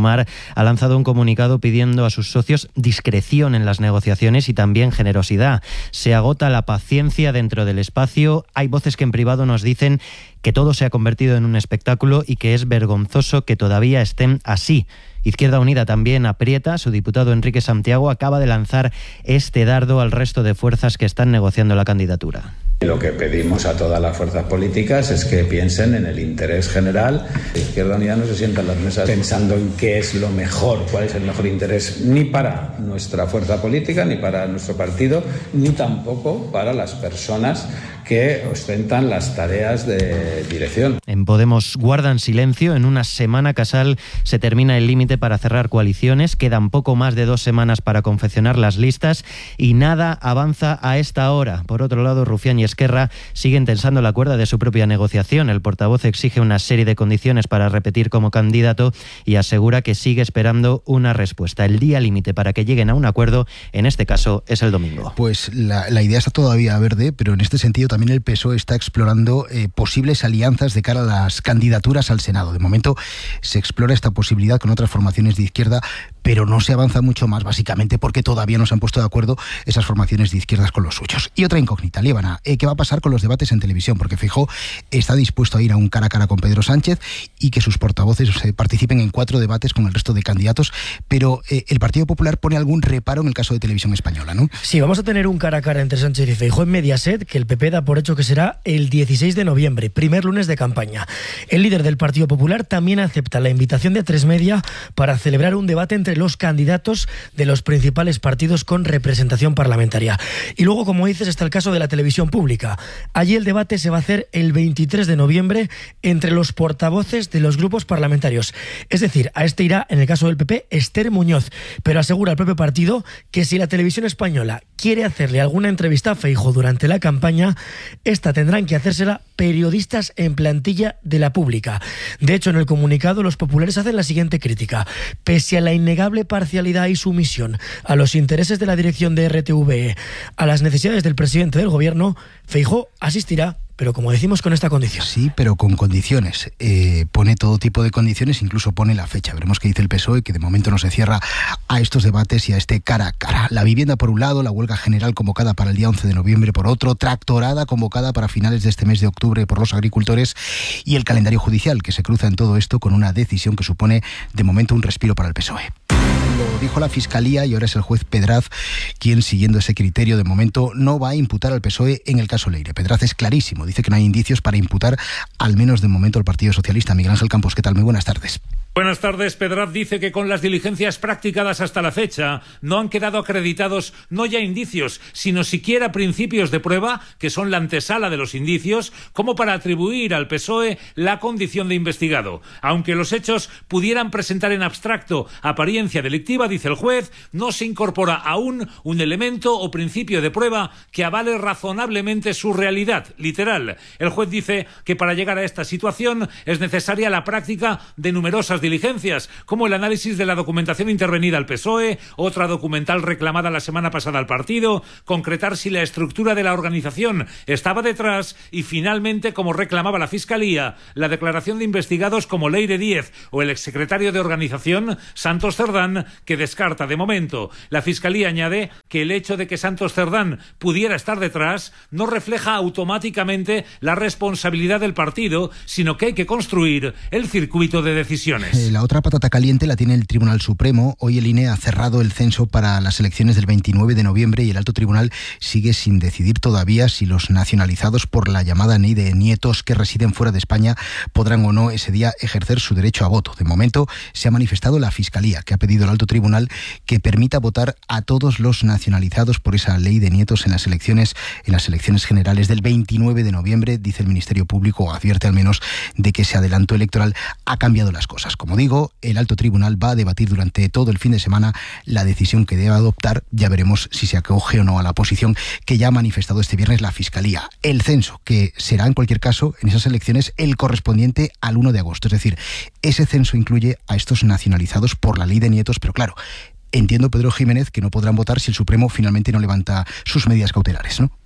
ha lanzado un comunicado pidiendo a sus socios discreción en las negociaciones y también generosidad. Se agota la paciencia dentro del espacio. Hay voces que en privado nos dicen que todo se ha convertido en un espectáculo y que es vergonzoso que todavía estén así. Izquierda Unida también aprieta. Su diputado Enrique Santiago acaba de lanzar este dardo al resto de fuerzas que están negociando la candidatura. Lo que pedimos a todas las fuerzas políticas es que piensen en el interés general. Izquierda Unida no se sienta en las mesas pensando en qué es lo mejor, cuál es el mejor interés, ni para nuestra fuerza política, ni para nuestro partido, ni tampoco para las personas que ostentan las tareas de dirección. En Podemos guardan silencio. En una semana, Casal, se termina el límite para cerrar coaliciones. Quedan poco más de dos semanas para confeccionar las listas y nada avanza a esta hora. Por otro lado, Rufián y Esquerra siguen tensando la cuerda de su propia negociación. El portavoz exige una serie de condiciones para repetir como candidato y asegura que sigue esperando una respuesta. El día límite para que lleguen a un acuerdo, en este caso, es el domingo. Pues la, la idea está todavía verde, pero en este sentido también el P S O E está explorando eh, posibles alianzas de cara a las candidaturas al Senado. De momento se explora esta posibilidad con otras formaciones de izquierda, pero no se avanza mucho más, básicamente porque todavía no se han puesto de acuerdo esas formaciones de izquierdas con los suyos. Y otra incógnita, Líbana, eh, ¿qué va a pasar con los debates en televisión? Porque Feijóo está dispuesto a ir a un cara a cara con Pedro Sánchez y que sus portavoces eh, participen en cuatro debates con el resto de candidatos, pero eh, el Partido Popular pone algún reparo en el caso de Televisión Española, ¿no? Sí, vamos a tener un cara a cara entre Sánchez y Feijóo en Mediaset, que el P P da por hecho que será el dieciséis de noviembre, primer lunes de campaña. El líder del Partido Popular también acepta la invitación de Tres Media para celebrar un debate entre los candidatos de los principales partidos con representación parlamentaria. Y luego, como dices, está el caso de la televisión pública. Allí el debate se va a hacer el veintitrés de noviembre entre los portavoces de los grupos parlamentarios. Es decir, a este irá, en el caso del P P, Esther Muñoz, pero asegura el propio partido que si la televisión española quiere hacerle alguna entrevista a Feijóo durante la campaña, esta tendrán que hacérsela periodistas en plantilla de la pública. De hecho, en el comunicado los populares hacen la siguiente crítica. Pese a la innegable parcialidad y sumisión a los intereses de la dirección de R T V E, a las necesidades del presidente del gobierno, Feijóo asistirá, pero como decimos, con esta condición. Sí, pero con condiciones. Eh, pone todo tipo de condiciones, incluso pone la fecha. Veremos qué dice el P S O E, que de momento no se cierra a estos debates y a este cara a cara. La vivienda por un lado, la huelga general convocada para el día once de noviembre por otro, tractorada convocada para finales de este mes de octubre por los agricultores y el calendario judicial que se cruza en todo esto con una decisión que supone de momento un respiro para el P S O E. Lo dijo la Fiscalía y ahora es el juez Pedraz quien, siguiendo ese criterio, de momento no va a imputar al P S O E en el caso Leire. Pedraz es clarísimo, dice que no hay indicios para imputar, al menos de momento, al Partido Socialista. Miguel Ángel Campos, ¿qué tal? Muy buenas tardes. Buenas tardes. Pedraz dice que con las diligencias practicadas hasta la fecha no han quedado acreditados no ya indicios, sino siquiera principios de prueba, que son la antesala de los indicios, como para atribuir al P S O E la condición de investigado. Aunque los hechos pudieran presentar en abstracto apariencia delictiva, dice el juez, no se incorpora aún un elemento o principio de prueba que avale razonablemente su realidad literal. El juez dice que para llegar a esta situación es necesaria la práctica de numerosas diligencias, como el análisis de la documentación intervenida al P S O E, otra documental reclamada la semana pasada al partido, concretar si la estructura de la organización estaba detrás y, finalmente, como reclamaba la Fiscalía, la declaración de investigados como Leire Díez o el exsecretario de organización, Santos Cerdán, que descarta de momento. La Fiscalía añade que el hecho de que Santos Cerdán pudiera estar detrás no refleja automáticamente la responsabilidad del partido, sino que hay que construir el circuito de decisiones. La otra patata caliente la tiene el Tribunal Supremo. Hoy el I N E ha cerrado el censo para las elecciones del veintinueve de noviembre y el Alto Tribunal sigue sin decidir todavía si los nacionalizados por la llamada ley de nietos que residen fuera de España podrán o no ese día ejercer su derecho a voto. De momento se ha manifestado la Fiscalía, que ha pedido al Alto Tribunal que permita votar a todos los nacionalizados por esa ley de nietos en las elecciones, en las elecciones generales del veintinueve de noviembre. Dice el Ministerio Público, o advierte al menos, de que ese adelanto electoral ha cambiado las cosas. Como digo, el Alto Tribunal va a debatir durante todo el fin de semana la decisión que deba adoptar. Ya veremos si se acoge o no a la posición que ya ha manifestado este viernes la Fiscalía. El censo, que será en cualquier caso en esas elecciones el correspondiente al uno de agosto. Es decir, ese censo incluye a estos nacionalizados por la ley de nietos, pero claro, entiendo, Pedro Jiménez, que no podrán votar si el Supremo finalmente no levanta sus medidas cautelares, ¿no?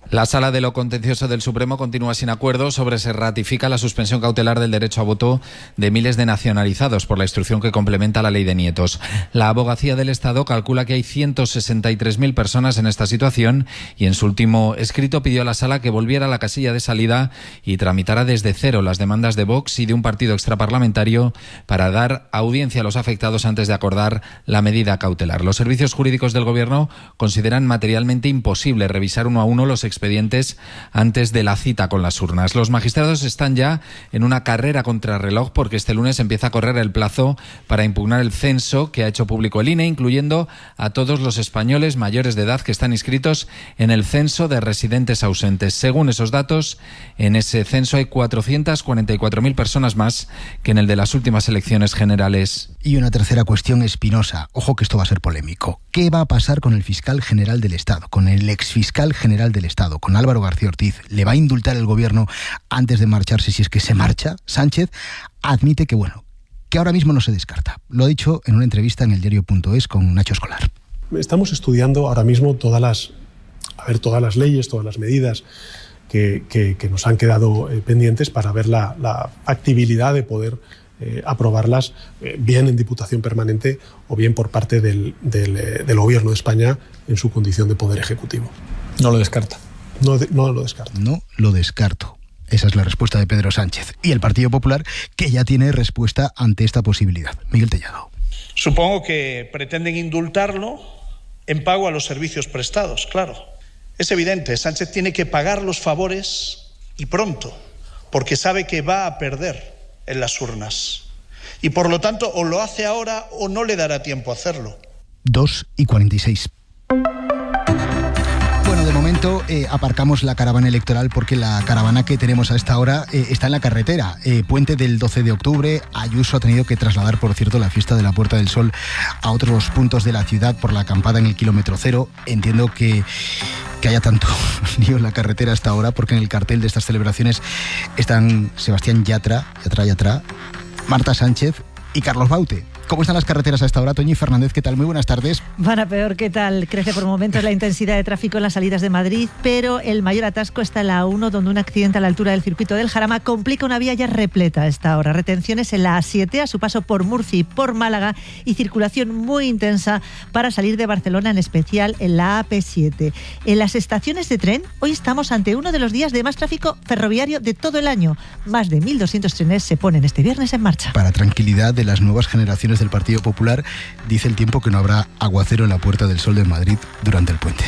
La Sala de lo Contencioso del Supremo continúa sin acuerdo sobre si ratifica la suspensión cautelar del derecho a voto de miles de nacionalizados por la instrucción que complementa la ley de nietos. La Abogacía del Estado calcula que hay ciento sesenta y tres mil personas en esta situación y en su último escrito pidió a la Sala que volviera a la casilla de salida y tramitara desde cero las demandas de Vox y de un partido extraparlamentario para dar audiencia a los afectados antes de acordar la medida cautelar. Los servicios jurídicos del Gobierno consideran materialmente imposible revisar uno a uno los expedientes antes de la cita con las urnas. Los magistrados están ya en una carrera contrarreloj porque este lunes empieza a correr el plazo para impugnar el censo que ha hecho público el I N E, incluyendo a todos los españoles mayores de edad que están inscritos en el censo de residentes ausentes. Según esos datos, en ese censo hay cuatrocientas cuarenta y cuatro mil personas más que en el de las últimas elecciones generales. Y una tercera cuestión espinosa. Ojo que esto va a ser polémico. ¿Qué va a pasar con el fiscal general del Estado, con el exfiscal general del Estado, con Álvaro García Ortiz? ¿Le va a indultar el Gobierno antes de marcharse si es que se marcha? Sánchez admite que, bueno, que ahora mismo no se descarta. Lo ha dicho en una entrevista en el diario punto es con Nacho Escolar. Estamos estudiando ahora mismo todas las, a ver, todas las leyes, todas las medidas que, que, que nos han quedado eh, pendientes para ver la, la factibilidad de poder Eh, aprobarlas eh, bien en Diputación Permanente o bien por parte del, del, eh, del Gobierno de España en su condición de Poder Ejecutivo. No lo descarta. No, de, no lo descarta. No lo descarto. Esa es la respuesta de Pedro Sánchez. Y el Partido Popular, que ya tiene respuesta ante esta posibilidad. Miguel Tellado. Supongo que pretenden indultarlo en pago a los servicios prestados, claro. Es evidente, Sánchez tiene que pagar los favores y pronto, porque sabe que va a perder en las urnas. Y por lo tanto, o lo hace ahora o no le dará tiempo a hacerlo. dos y cuarenta y seis. Bueno, de momento eh, aparcamos la caravana electoral porque la caravana que tenemos a esta hora eh, está en la carretera. Eh, puente del doce de octubre. Ayuso ha tenido que trasladar, por cierto, la fiesta de la Puerta del Sol a otros puntos de la ciudad por la acampada en el kilómetro cero. Entiendo que... que haya tanto lío en la carretera hasta ahora, porque en el cartel de estas celebraciones están Sebastián Yatra, Yatra, Yatra, Marta Sánchez y Carlos Baute. ¿Cómo están las carreteras a esta hora? Toñi Fernández, ¿qué tal? Muy buenas tardes. Van a peor, ¿qué tal? Crece por momentos la intensidad de tráfico en las salidas de Madrid, pero el mayor atasco está en la A uno, donde un accidente a la altura del circuito del Jarama complica una vía ya repleta a esta hora. Retenciones en la A siete, a su paso por Murcia y por Málaga, y circulación muy intensa para salir de Barcelona, en especial en la A P siete. En las estaciones de tren, hoy estamos ante uno de los días de más tráfico ferroviario de todo el año. Más de mil doscientos trenes se ponen este viernes en marcha. Para tranquilidad de las nuevas generaciones del Partido Popular, dice el tiempo que no habrá aguacero en la Puerta del Sol de Madrid durante el puente.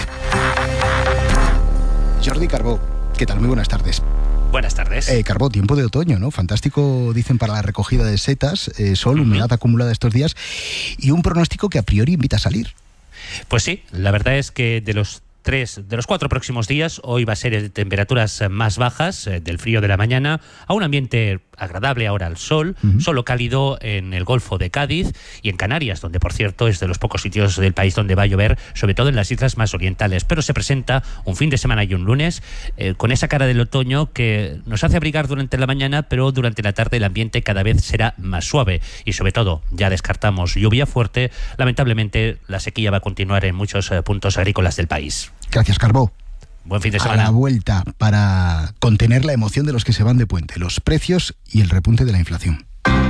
Jordi Carbó, ¿qué tal? Muy buenas tardes. Buenas tardes. Eh, Carbó, tiempo de otoño, ¿no? Fantástico, dicen, para la recogida de setas, eh, sol, uh-huh. humedad acumulada estos días y un pronóstico que a priori invita a salir. Pues sí, la verdad es que de los tres de los cuatro próximos días, hoy va a ser de temperaturas más bajas, eh, del frío de la mañana, a un ambiente agradable ahora al sol, uh-huh. solo cálido en el Golfo de Cádiz y en Canarias, donde por cierto es de los pocos sitios del país donde va a llover, sobre todo en las islas más orientales. Pero se presenta un fin de semana y un lunes eh, con esa cara del otoño que nos hace abrigar durante la mañana, pero durante la tarde el ambiente cada vez será más suave y sobre todo ya descartamos lluvia fuerte. Lamentablemente la sequía va a continuar en muchos eh, puntos agrícolas del país. Gracias, Carbó. Buen fin de semana. A la vuelta, para contener la emoción de los que se van de puente, los precios y el repunte de la inflación.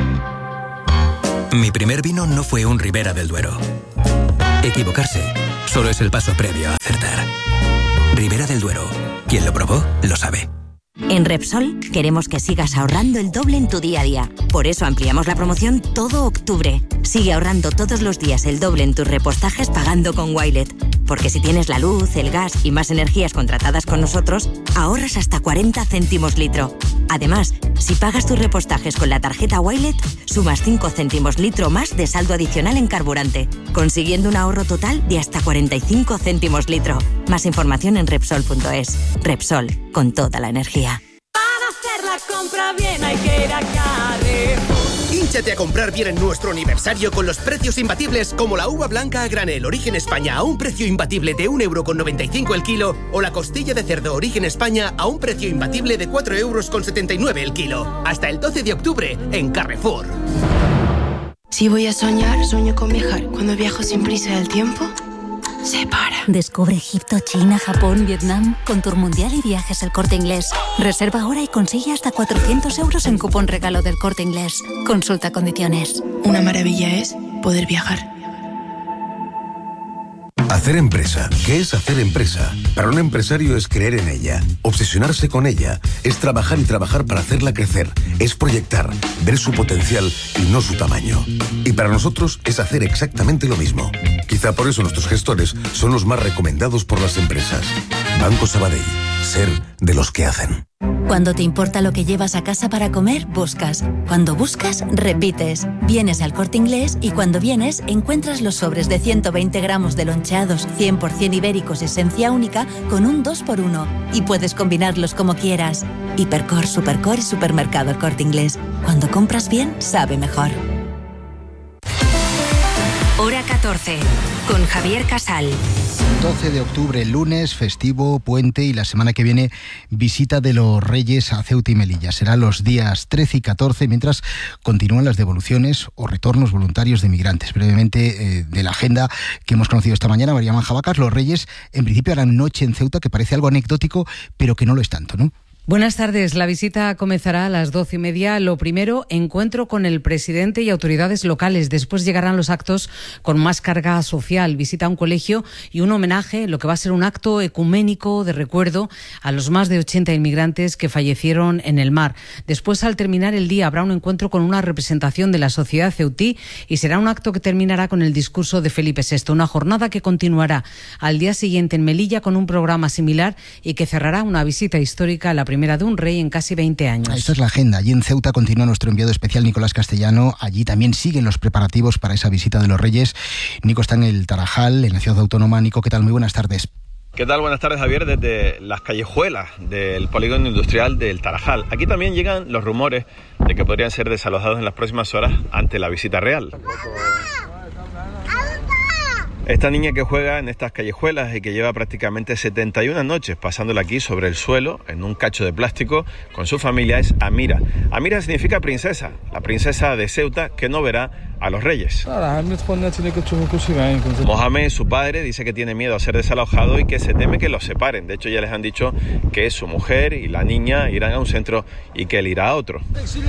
Mi primer vino no fue un Ribera del Duero. Equivocarse solo es el paso previo a acertar. Ribera del Duero. Quien lo probó, lo sabe. En Repsol queremos que sigas ahorrando el doble en tu día a día. Por eso ampliamos la promoción todo octubre. Sigue ahorrando todos los días el doble en tus repostajes pagando con Wilet. Porque si tienes la luz, el gas y más energías contratadas con nosotros, ahorras hasta cuarenta céntimos litro. Además, si pagas tus repostajes con la tarjeta Wilet, sumas cinco céntimos litro más de saldo adicional en carburante, consiguiendo un ahorro total de hasta cuarenta y cinco céntimos litro. Más información en Repsol punto es. Repsol, con toda la energía. Para hacer la compra bien hay que ir a Carrefour. Hínchate a comprar bien en nuestro aniversario con los precios imbatibles, como la uva blanca a granel Origen España a un precio imbatible de un euro con noventa y cinco el kilo, o la costilla de cerdo Origen España a un precio imbatible de cuatro euros con setenta y nueve el kilo. Hasta el doce de octubre en Carrefour. Si voy a soñar, sueño con viajar. Cuando viajo sin prisa del tiempo, se para. Descubre Egipto, China, Japón, Vietnam con Tour Mundial y Viajes El Corte Inglés. Reserva ahora y consigue hasta cuatrocientos euros en cupón regalo del Corte Inglés. Consulta condiciones. Una maravilla es poder viajar. Hacer empresa. ¿Qué es hacer empresa? Para un empresario es creer en ella, obsesionarse con ella, es trabajar y trabajar para hacerla crecer, es proyectar, ver su potencial y no su tamaño. Y para nosotros es hacer exactamente lo mismo. Quizá por eso nuestros gestores son los más recomendados por las empresas. Banco Sabadell. Ser de los que hacen. Cuando te importa lo que llevas a casa para comer, buscas. Cuando buscas, repites. Vienes al Corte Inglés y cuando vienes encuentras los sobres de ciento veinte gramos de loncheados cien por ciento ibéricos esencia única con un dos por uno. Y puedes combinarlos como quieras. Hipercor, Supercor y Supermercado El Corte Inglés. Cuando compras bien, sabe mejor. Hora catorce, con Javier Casal. doce de octubre, lunes, festivo, puente y la semana que viene visita de los Reyes a Ceuta y Melilla. Será los días trece y catorce mientras continúan las devoluciones o retornos voluntarios de migrantes. Brevemente eh, de la agenda que hemos conocido esta mañana, María Manjabacas, los Reyes en principio harán noche en Ceuta, que parece algo anecdótico, pero que no lo es tanto, ¿no? Buenas tardes. La visita comenzará a las doce y media. Lo primero, encuentro con el presidente y autoridades locales. Después llegarán los actos con más carga social. Visita a un colegio y un homenaje, lo que va a ser un acto ecuménico de recuerdo a los más de ochenta inmigrantes que fallecieron en el mar. Después, al terminar el día, habrá un encuentro con una representación de la sociedad ceutí y será un acto que terminará con el discurso de Felipe sexto. Una jornada que continuará al día siguiente en Melilla con un programa similar y que cerrará una visita histórica a la primera de un rey en casi veinte años. Esta es la agenda. Allí en Ceuta continúa nuestro enviado especial Nicolás Castellano. Allí también siguen los preparativos para esa visita de los Reyes. Nico está en el Tarajal, en la ciudad autónoma. Nico, ¿qué tal? Muy buenas tardes. ¿Qué tal? Buenas tardes, Javier, desde las callejuelas del polígono industrial del Tarajal. Aquí también llegan los rumores de que podrían ser desalojados en las próximas horas ante la visita real. Esta niña que juega en estas callejuelas y que lleva prácticamente setenta y una noches pasándola aquí sobre el suelo, en un cacho de plástico, con su familia, es Amira. Amira significa princesa, la princesa de Ceuta que no verá a los reyes. Mohamed, su padre, dice que tiene miedo a ser desalojado y que se teme que los separen. De hecho, ya les han dicho que su mujer y la niña irán a un centro y que él irá a otro.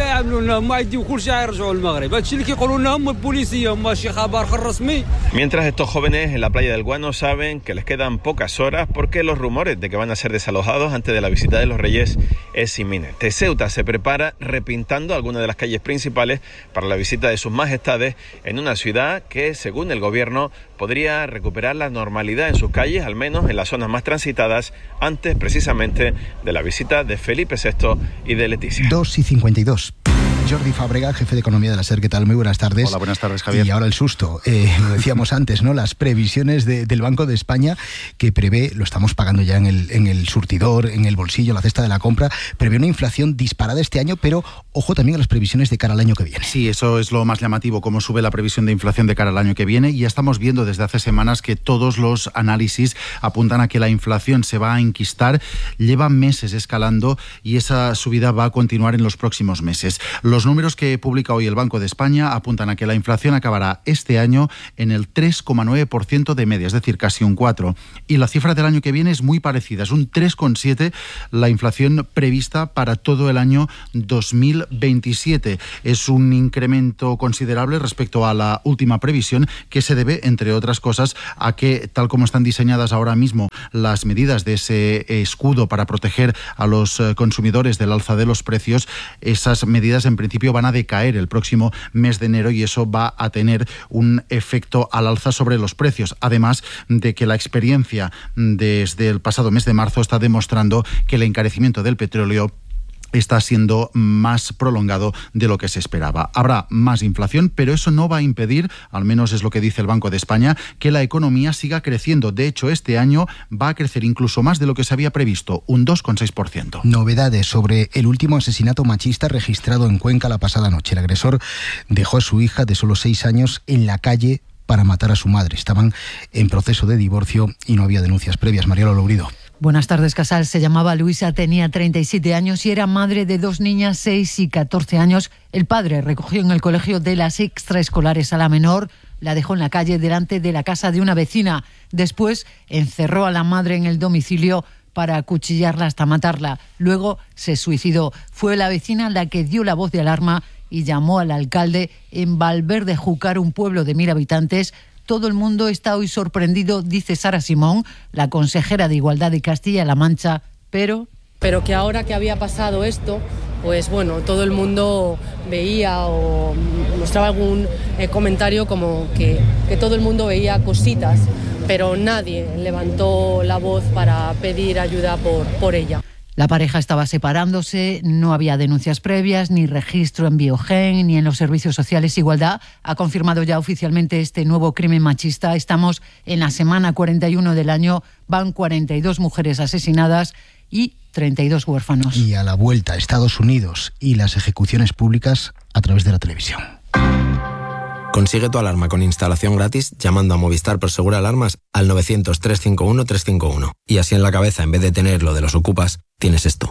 Mientras estos jóvenes en la playa del Guano saben que les quedan pocas horas porque los rumores de que van a ser desalojados antes de la visita de los reyes es inminente. Ceuta se prepara repintando algunas de las calles principales para la visita de sus majestades en una ciudad que, según el gobierno, podría recuperar la normalidad en sus calles, al menos en las zonas más transitadas, antes precisamente de la visita de Felipe sexto y de Leticia. dos y cincuenta y dos. Jordi Fábrega, jefe de Economía de la SER, ¿qué tal? Muy buenas tardes. Hola, buenas tardes, Javier. Y ahora el susto, eh, lo decíamos antes, ¿no? Las previsiones de, del Banco de España, que prevé, lo estamos pagando ya en el, en el surtidor, en el bolsillo, la cesta de la compra, prevé una inflación disparada este año, pero ojo también a las previsiones de cara al año que viene. Sí, eso es lo más llamativo, cómo sube la previsión de inflación de cara al año que viene, y ya estamos viendo desde hace semanas que todos los análisis apuntan a que la inflación se va a enquistar, lleva meses escalando y esa subida va a continuar en los próximos meses. Los números que publica hoy el Banco de España apuntan a que la inflación acabará este año en el tres coma nueve por ciento de media, es decir, casi un cuatro por ciento. Y la cifra del año que viene es muy parecida, es un tres coma siete por ciento la inflación prevista para todo el año dos mil veintisiete. Es un incremento considerable respecto a la última previsión, que se debe, entre otras cosas, a que, tal como están diseñadas ahora mismo las medidas de ese escudo para proteger a los consumidores del alza de los precios, esas medidas en principio van a decaer el próximo mes de enero y eso va a tener un efecto al alza sobre los precios. Además de que la experiencia desde el pasado mes de marzo está demostrando que el encarecimiento del petróleo está siendo más prolongado de lo que se esperaba. Habrá más inflación, pero eso no va a impedir, al menos es lo que dice el Banco de España, que la economía siga creciendo. De hecho, este año va a crecer incluso más de lo que se había previsto, un dos coma seis por ciento. Novedades sobre el último asesinato machista registrado en Cuenca la pasada noche. El agresor dejó a su hija de solo seis años en la calle para matar a su madre. Estaban en proceso de divorcio y no había denuncias previas. Mariano Lourido. Buenas tardes, Casal. Se llamaba Luisa, tenía treinta y siete años y era madre de dos niñas, seis y catorce años. El padre recogió en el colegio de las extraescolares a la menor. la dejó en la calle delante de la casa de una vecina. Después encerró a la madre en el domicilio para acuchillarla hasta matarla. Luego se suicidó. Fue la vecina la que dio la voz de alarma y llamó al alcalde en Valverde Júcar, un pueblo de mil habitantes. Todo el mundo está hoy sorprendido, dice Sara Simón, la consejera de Igualdad de Castilla-La Mancha, pero... Pero que ahora que había pasado esto, pues bueno, todo el mundo veía o mostraba algún eh, comentario como que, que todo el mundo veía cositas, pero nadie levantó la voz para pedir ayuda por, por ella. La pareja estaba separándose, no había denuncias previas, ni registro en Biogen, ni en los servicios sociales. Igualdad ha confirmado ya oficialmente este nuevo crimen machista. Estamos en la semana cuarenta y uno del año, van cuarenta y dos mujeres asesinadas y treinta y dos huérfanos. Y a la vuelta, Estados Unidos y las ejecuciones públicas a través de la televisión. Consigue tu alarma con instalación gratis llamando a Movistar Prosegur Alarmas al novecientos, trescientos cincuenta y uno, trescientos cincuenta y uno. Y así en la cabeza, en vez de tener lo de los ocupas, tienes esto.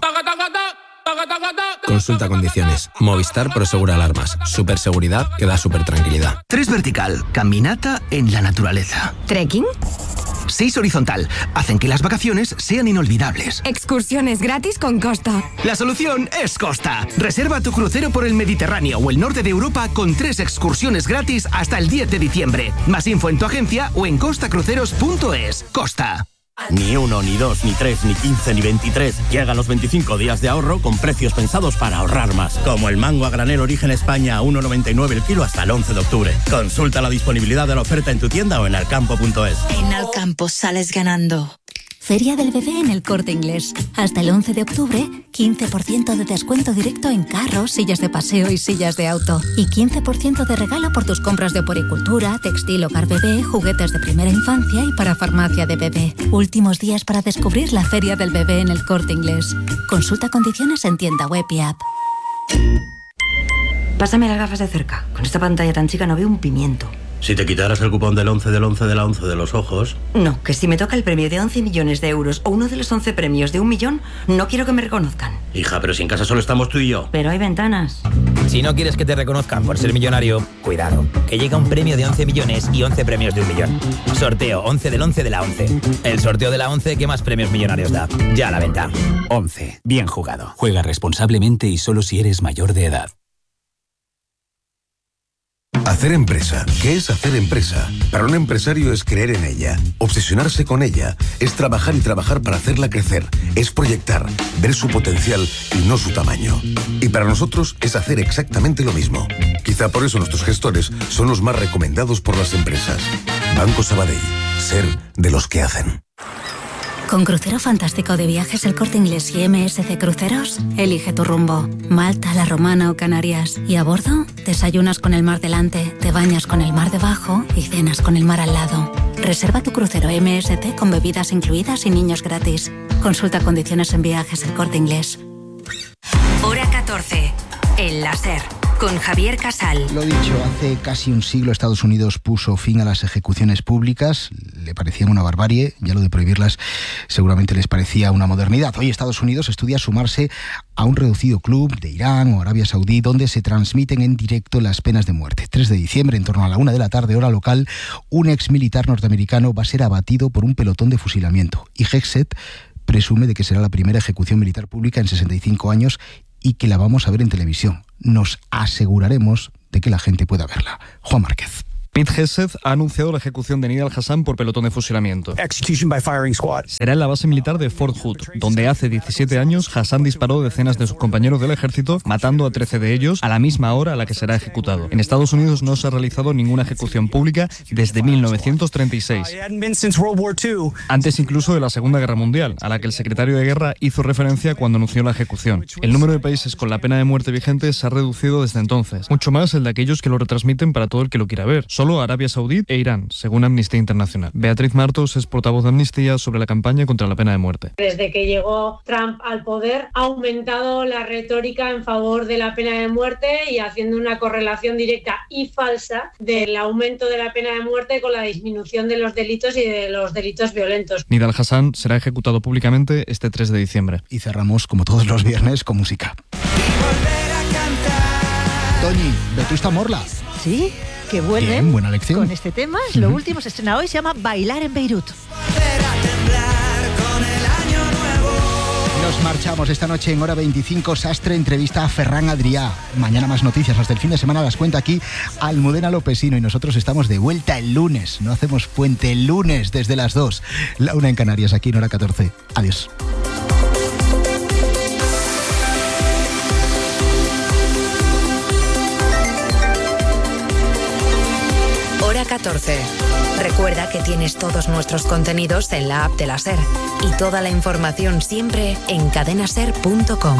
Consulta condiciones. Movistar Prosegur Alarmas. Super seguridad que da super tranquilidad. Tres vertical. Caminata en la naturaleza. ¿Trekking? Seis horizontal. Hacen que las vacaciones sean inolvidables. Excursiones gratis con Costa. La solución es Costa. Reserva tu crucero por el Mediterráneo o el norte de Europa con tres excursiones gratis hasta el diez de diciembre. Más info en tu agencia o en costacruceros punto es. Costa. Ni uno, ni dos, ni tres, ni quince, ni veintitrés. Llegan los veinticinco días de ahorro con precios pensados para ahorrar más. Como el mango a granel Origen España a uno noventa y nueve el kilo hasta el once de octubre. Consulta la disponibilidad de la oferta en tu tienda o en alcampo punto es. En Alcampo sales ganando. Feria del Bebé en El Corte Inglés. Hasta el once de octubre, quince por ciento de descuento directo en carros, sillas de paseo y sillas de auto. Y quince por ciento de regalo por tus compras de oporicultura, textil, hogar bebé, juguetes de primera infancia y para farmacia de bebé. Últimos días para descubrir la Feria del Bebé en El Corte Inglés. Consulta condiciones en tienda web y app. Pásame las gafas de cerca. Con esta pantalla tan chica no veo un pimiento. Si te quitaras el cupón del once del once de la once de los ojos... No, que si me toca el premio de once millones de euros o uno de los once premios de un millón, no quiero que me reconozcan. Hija, pero si en casa solo estamos tú y yo. Pero hay ventanas. Si no quieres que te reconozcan por ser millonario, cuidado, que llega un premio de once millones y once premios de un millón. Sorteo once del once de la once. El sorteo de la once que más premios millonarios da. Ya a la venta. once. Bien jugado. Juega responsablemente y solo si eres mayor de edad. Hacer empresa. ¿Qué es hacer empresa? Para un empresario es creer en ella, obsesionarse con ella, es trabajar y trabajar para hacerla crecer, es proyectar, ver su potencial y no su tamaño. Y para nosotros es hacer exactamente lo mismo. Quizá por eso nuestros gestores son los más recomendados por las empresas. Banco Sabadell. Ser de los que hacen. Con crucero fantástico de Viajes El Corte Inglés y M S C Cruceros, elige tu rumbo. Malta, La Romana o Canarias. Y a bordo, desayunas con el mar delante, te bañas con el mar debajo y cenas con el mar al lado. Reserva tu crucero M S C con bebidas incluidas y niños gratis. Consulta condiciones en Viajes El Corte Inglés. Hora catorce. El láser. Con Javier Casal. Lo dicho, hace casi un siglo Estados Unidos puso fin a las ejecuciones públicas. Le parecían una barbarie, ya lo de prohibirlas seguramente les parecía una modernidad. Hoy Estados Unidos estudia sumarse a un reducido club de Irán o Arabia Saudí donde se transmiten en directo las penas de muerte. tres de diciembre, en torno a la una de la tarde, hora local, un ex militar norteamericano va a ser abatido por un pelotón de fusilamiento. Y Hexet presume de que será la primera ejecución militar pública en sesenta y cinco años y que la vamos a ver en televisión. Nos aseguraremos de que la gente pueda verla. Juan Márquez. Pete Hegseth ha anunciado la ejecución de Nidal Hassan por pelotón de fusilamiento. Será en la base militar de Fort Hood, donde hace diecisiete años Hassan disparó decenas de sus compañeros del ejército, matando a trece de ellos a la misma hora a la que será ejecutado. En Estados Unidos no se ha realizado ninguna ejecución pública desde mil novecientos treinta y seis. Antes incluso de la Segunda Guerra Mundial, a la que el secretario de Guerra hizo referencia cuando anunció la ejecución. El número de países con la pena de muerte vigente se ha reducido desde entonces, mucho más el de aquellos que lo retransmiten para todo el que lo quiera ver. Solo Arabia Saudí e Irán, según Amnistía Internacional. Beatriz Martos es portavoz de Amnistía sobre la campaña contra la pena de muerte. Desde que llegó Trump al poder, ha aumentado la retórica en favor de la pena de muerte y haciendo una correlación directa y falsa del aumento de la pena de muerte con la disminución de los delitos y de los delitos violentos. Nidal Hassan será ejecutado públicamente este tres de diciembre. Y cerramos, como todos los viernes, con música. Toñi, Vetusta Morla. ¿Sí? que vuelven Bien, buena lección. con este tema. Lo uh-huh. último se estrena hoy, se llama Bailar en Beirut. Nos marchamos esta noche en hora veinticinco. Sastre entrevista a Ferran Adrià. Mañana más noticias. Hasta el fin de semana las cuenta aquí Almudena Lopesino. Y nosotros estamos de vuelta el lunes. No hacemos puente el lunes desde las dos. La una en Canarias, aquí en hora catorce. Adiós. Hora catorce. Recuerda que tienes todos nuestros contenidos en la app de la SER y toda la información siempre en cadena ser punto com.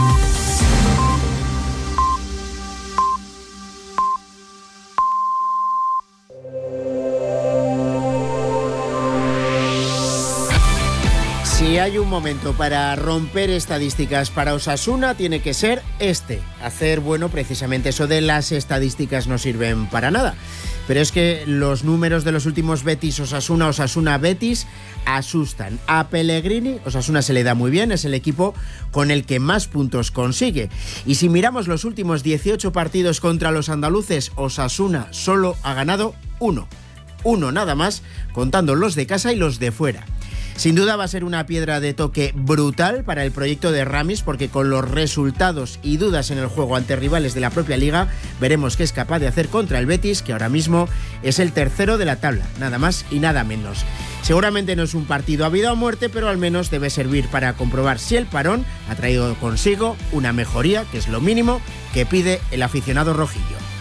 Si hay un momento para romper estadísticas para Osasuna, tiene que ser este. Hacer, bueno, precisamente eso de las estadísticas no sirven para nada. Pero es que los números de los últimos Betis-Osasuna, Osasuna-Betis asustan. A Pellegrini, Osasuna se le da muy bien, es el equipo con el que más puntos consigue. Y si miramos los últimos dieciocho partidos contra los andaluces, Osasuna solo ha ganado uno. Uno nada más, contando los de casa y los de fuera. Sin duda va a ser una piedra de toque brutal para el proyecto de Ramis, porque con los resultados y dudas en el juego ante rivales de la propia liga, veremos qué es capaz de hacer contra el Betis, que ahora mismo es el tercero de la tabla, nada más y nada menos. Seguramente no es un partido a vida o muerte, pero al menos debe servir para comprobar si el parón ha traído consigo una mejoría, que es lo mínimo que pide el aficionado rojillo.